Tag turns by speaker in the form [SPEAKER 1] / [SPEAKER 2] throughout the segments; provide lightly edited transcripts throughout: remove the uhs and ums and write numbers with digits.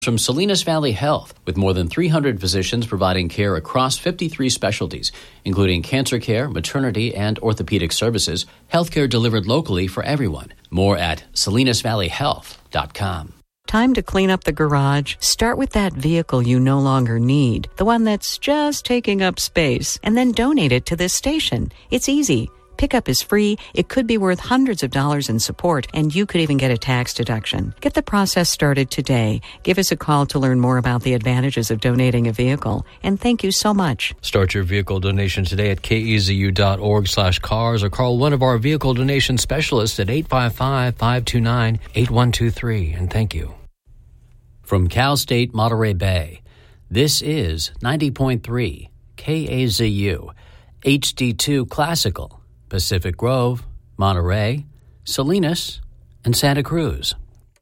[SPEAKER 1] From Salinas Valley Health, with more than 300 physicians providing care across 53 specialties, including cancer care, maternity, and orthopedic services, healthcare delivered locally for everyone. More at salinasvalleyhealth.com.
[SPEAKER 2] Time to clean up the garage. Start with that vehicle you no longer need, the one that's just taking up space, and then donate it to this station. It's easy. Pickup is free. It could be worth hundreds of dollars in support, and you could even get a tax deduction. Get the process started today. Give us a call to learn more about the advantages of donating a vehicle. And thank you so much.
[SPEAKER 3] Start your vehicle donation today at kezu.org/cars or call one of our vehicle donation specialists at 855-529-8123. And thank you.
[SPEAKER 1] From Cal State Monterey Bay, this is 90.3 KAZU, HD2 Classical, Pacific Grove, Monterey, Salinas, and Santa Cruz.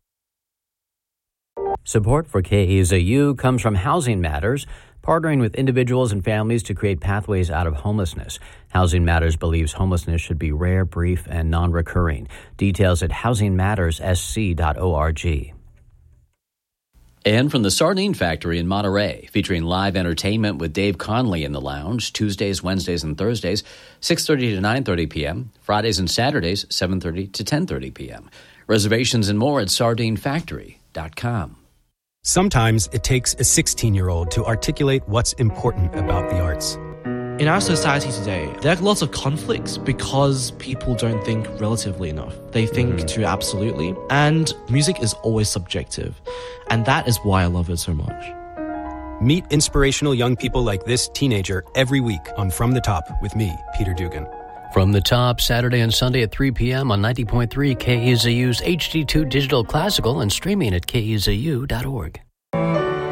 [SPEAKER 1] Support for KAZU comes from Housing Matters, partnering with individuals and families to create pathways out of homelessness. Housing Matters believes homelessness should be rare, brief, and non-recurring. Details at housingmatterssc.org. And from the Sardine Factory in Monterey, featuring live entertainment with Dave Conley in the lounge, Tuesdays, Wednesdays, and Thursdays, 6:30 to 9:30 p.m., Fridays and Saturdays, 7:30 to 10:30 p.m. Reservations and more at sardinefactory.com.
[SPEAKER 4] Sometimes it takes a 16-year-old to articulate what's important about the arts.
[SPEAKER 5] In our society today, there are lots of conflicts because people don't think relatively enough. They think too absolutely, and music is always subjective, and that is why I love it so much.
[SPEAKER 4] Meet inspirational young people like this teenager every week on From the Top with me, Peter Dugan.
[SPEAKER 3] From the Top, Saturday and Sunday at 3 p.m. on 90.3 KAZU's HD2 Digital Classical and streaming at KAZU.org.